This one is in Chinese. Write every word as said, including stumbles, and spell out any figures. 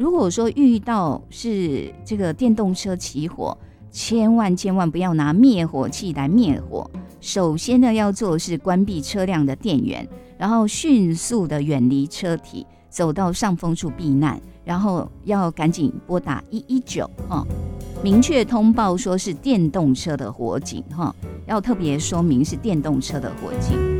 如果说遇到是这个电动车起火，千万千万不要拿灭火器来灭火。首先呢，要做的是关闭车辆的电源，然后迅速的远离车体，走到上风处避难，然后要赶紧拨打一一九、哦、明确通报说是电动车的火警、哦、要特别说明是电动车的火警。